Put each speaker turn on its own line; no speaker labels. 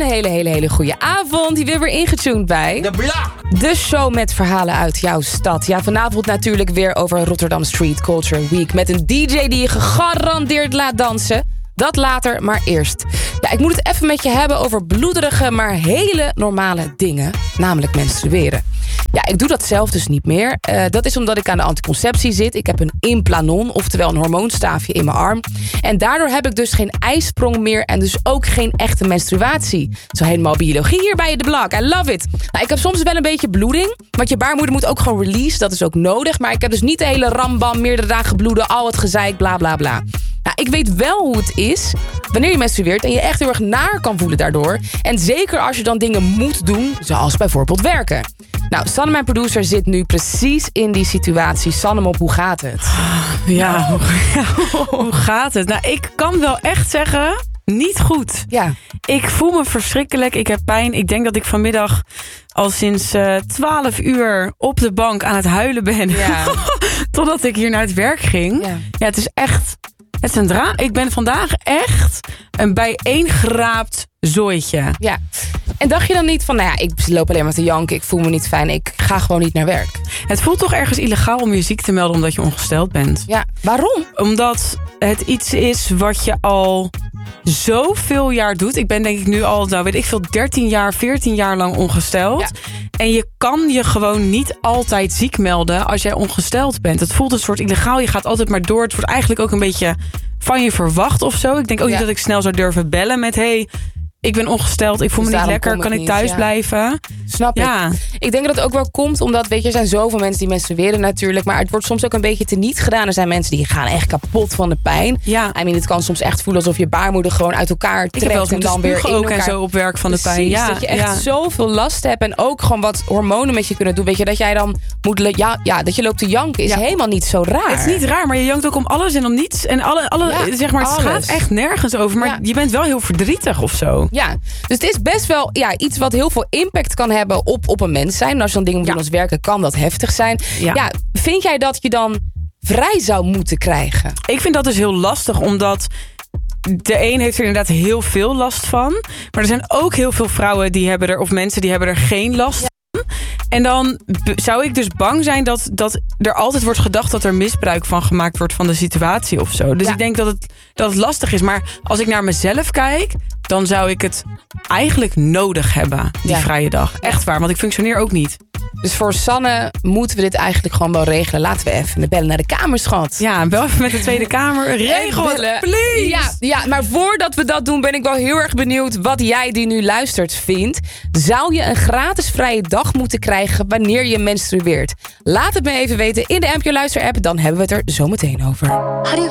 hele goede avond. Die weer ingetuned bij
De Blok.
de show met verhalen uit jouw stad. Ja, vanavond natuurlijk weer over Rotterdam Street Culture Week. Met een DJ die je gegarandeerd laat dansen. Dat later, maar eerst. Ja, ik moet het even met je hebben over bloederige, maar hele normale dingen. Namelijk menstrueren. Ja, ik doe dat zelf dus niet meer. Dat is omdat ik aan de anticonceptie zit. Ik heb een implanon, oftewel een hormoonstaafje in mijn arm. En daardoor heb ik dus geen ijsprong meer en dus ook geen echte menstruatie. Zo helemaal biologie hier bij de Blok. I love it. Nou, ik heb soms wel een beetje bloeding, want je baarmoeder moet ook gewoon release. Dat is ook nodig. Maar ik heb dus niet de hele rambam, meerdere dagen bloeden, al het gezeik, bla bla bla. Nou, ik weet wel hoe het is wanneer je menstrueert en je echt heel erg naar kan voelen daardoor. En zeker als je dan dingen moet doen, zoals bijvoorbeeld werken. Nou, Sanne, mijn producer, zit nu precies in die situatie. Sanne, Mop, hoe gaat het?
Ja, hoe gaat het? Nou, ik kan wel echt zeggen, niet goed.
Ja.
Ik voel me verschrikkelijk, ik heb pijn. Ik denk dat ik vanmiddag al sinds 12 uur op de bank aan het huilen ben.
Ja.
Totdat ik hier naar het werk ging.
Ja.
Ja, het is echt... Het is een drama. Ik ben vandaag echt een bijeengeraapt zooitje.
Ja. En dacht je dan niet van, nou ja, ik loop alleen maar te janken, ik voel me niet fijn, ik ga gewoon niet naar werk?
Het voelt toch ergens illegaal om je ziek te melden omdat je ongesteld bent.
Ja, waarom?
Omdat het iets is wat je al zoveel jaar doet. Ik ben denk ik nu al, 13 jaar, 14 jaar lang ongesteld.
Ja.
En je kan je gewoon niet altijd ziek melden als jij ongesteld bent. Het voelt een soort illegaal. Je gaat altijd maar door. Het wordt eigenlijk ook een beetje van je verwacht of zo. Ik denk ook niet dat ik snel zou durven bellen met... hey, ik ben ongesteld, ik voel
Dus
me niet
daarom
lekker,
kom ik
kan ik
niet,
thuis
ja.
blijven?
Snap ik.
Ja.
Ik denk dat het ook wel komt omdat, weet je, er zijn zoveel mensen die menstrueren natuurlijk. Maar het wordt soms ook een beetje teniet gedaan. Er zijn mensen die gaan echt kapot van de pijn.
Ja.
I mean, het kan soms echt voelen alsof je baarmoeder gewoon uit elkaar
Ik heb wel
trekt.
eens
En
moeten
dan weer in
spugen ook
elkaar.
en zo op werk van de pijn.
Precies,
Ja,
dat je echt
ja.
zoveel last hebt. En ook gewoon wat hormonen met je kunnen doen. Weet je, dat jij dan moet... dat je loopt te janken is
Ja.
helemaal niet zo raar.
Het is niet raar, maar je jankt ook om alles en om niets. En
Ja,
zeg maar, het
alles.
gaat echt nergens over. Maar
Ja.
je bent wel heel verdrietig of zo.
Ja, dus het is best wel iets wat heel veel impact kan hebben op een mens zijn. En als je dan dingen moet doen als werken, kan dat heftig zijn.
Ja.
Ja, vind jij dat je dan vrij zou moeten krijgen?
Ik vind dat dus heel lastig, omdat de een heeft er inderdaad heel veel last van. Maar er zijn ook heel veel vrouwen die hebben er, of mensen die hebben er geen last van. En dan zou ik dus bang zijn dat er altijd wordt gedacht dat er misbruik van gemaakt wordt van de situatie of zo. Dus
Ja.
ik denk dat het lastig is. Maar als ik naar mezelf kijk, dan zou ik het eigenlijk nodig hebben, die vrije dag. Echt waar, want ik functioneer ook niet.
Dus voor Sanne moeten we dit eigenlijk gewoon wel regelen. Laten we even bellen naar de kamerschat.
Ja, bel even met de Tweede Kamer. Regel het,
Bellen.
please!
Ja, maar voordat we dat doen ben ik wel heel erg benieuwd wat jij die nu luistert vindt. Zou je een gratis vrije dag moeten krijgen wanneer je menstrueert? Laat het me even weten in de NPO Luister app. Dan hebben we het er zo meteen over.
How do you